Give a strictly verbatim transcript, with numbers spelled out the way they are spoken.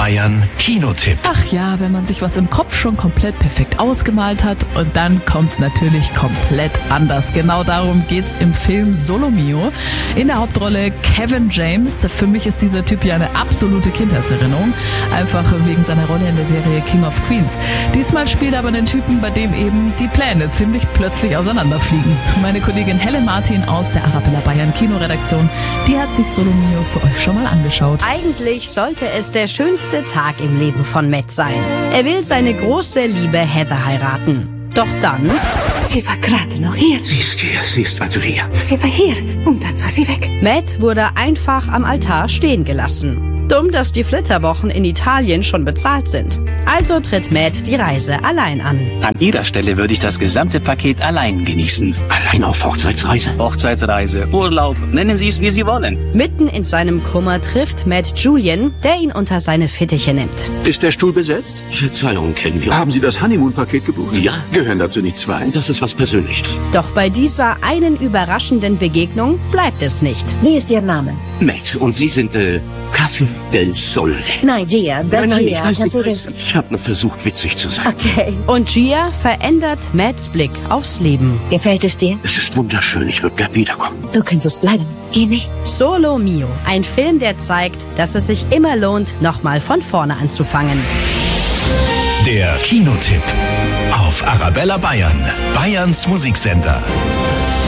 Bayern Kinotipp. Ach ja, wenn man sich was im Kopf schon komplett perfekt ausgemalt hat und dann kommt's natürlich komplett anders. Genau darum geht's im Film Solo Mio. In der Hauptrolle Kevin James. Für mich ist dieser Typ ja eine absolute Kindheitserinnerung. Einfach wegen seiner Rolle in der Serie King of Queens. Diesmal spielt er aber einen Typen, bei dem eben die Pläne ziemlich plötzlich auseinanderfliegen. Meine Kollegin Helen Martin aus der Arabella Bayern Kinoredaktion, die hat sich Solo Mio für euch schon mal angeschaut. Eigentlich sollte es der schönste Tag im Leben von Matt sein. Er will seine große Liebe Heather heiraten. Doch dann... Sie war gerade noch hier. Sie ist hier, sie ist also hier. Sie war hier und dann war sie weg. Matt wurde einfach am Altar stehen gelassen. Dumm, dass die Flitterwochen in Italien schon bezahlt sind. Also tritt Matt die Reise allein an. An Ihrer Stelle würde ich das gesamte Paket allein genießen. Allein auf Hochzeitsreise? Hochzeitsreise, Urlaub, nennen Sie es, wie Sie wollen. Mitten in seinem Kummer trifft Matt Julian, der ihn unter seine Fittiche nimmt. Ist der Stuhl besetzt? Verzeihung, kennen wir. Haben Sie das Honeymoon-Paket gebucht? Ja. Gehören dazu nicht zwei? Das ist was Persönliches. Doch bei dieser einen überraschenden Begegnung bleibt es nicht. Wie ist Ihr Name? Matt, und Sie sind, äh, Café del Sole. Nein, Gia. Nein, nein, ich Gia. weiß nicht, weiß, ich habe nur versucht, witzig zu sein. Okay. Und Gia verändert Matts Blick aufs Leben. Gefällt es dir? Es ist wunderschön, ich würde gern wiederkommen. Du könntest bleiben. Geh nicht. Solo Mio, ein Film, der zeigt, dass es sich immer lohnt, nochmal von vorne anzufangen. Der Kinotipp auf Arabella Bayern, Bayerns Musiksender.